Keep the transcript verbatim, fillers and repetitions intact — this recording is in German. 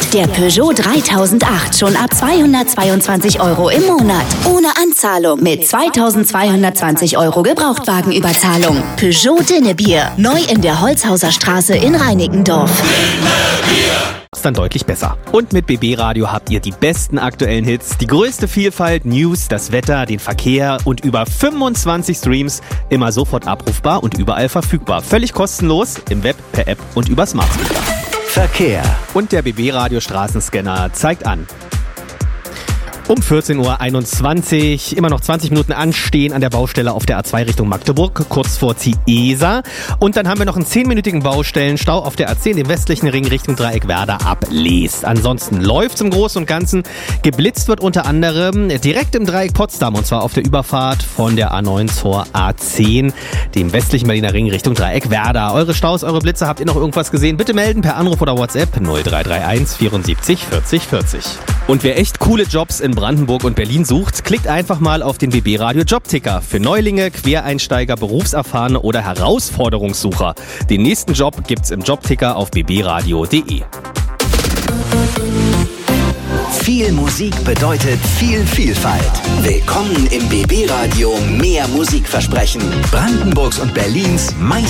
Der Peugeot dreitausendacht schon ab zweihundertzweiundzwanzig Euro im Monat. Ohne Anzahlung mit zweitausendzweihundertzwanzig Euro Gebrauchtwagenüberzahlung. Peugeot Dinnebier. Neu in der Holzhauser Straße in Reinickendorf. Ist dann deutlich besser. Und mit B B Radio habt ihr die besten aktuellen Hits, die größte Vielfalt, News, das Wetter, den Verkehr und über fünfundzwanzig Streams, immer sofort abrufbar und überall verfügbar. Völlig kostenlos im Web, per App und über Smart Speaker. Verkehr. Und der B B Radio Straßenscanner zeigt an. Um vierzehn Uhr einundzwanzig, immer noch zwanzig Minuten anstehen an der Baustelle auf der A zwei Richtung Magdeburg, kurz vor Ziesa. Und dann haben wir noch einen zehnminütigen Baustellenstau auf der A zehn, dem westlichen Ring Richtung Dreieck Werder ab Leest. Ansonsten läuft's im Großen und Ganzen. Geblitzt wird unter anderem direkt im Dreieck Potsdam, und zwar auf der Überfahrt von der A neun zur A zehn, dem westlichen Berliner Ring Richtung Dreieck Werder. Eure Staus, eure Blitze, habt ihr noch irgendwas gesehen? Bitte melden per Anruf oder WhatsApp null drei drei eins vierundsiebzig vierzig vierzig. Und wer echt coole Jobs in Brandenburg und Berlin sucht, klickt einfach mal auf den B B Radio Jobticker. Für Neulinge, Quereinsteiger, Berufserfahrene oder Herausforderungssucher. Den nächsten Job gibt's im Jobticker auf b b radio punkt d e. Viel Musik bedeutet viel Vielfalt. Willkommen im B B Radio Mehr Musikversprechen. Brandenburgs und Berlins meist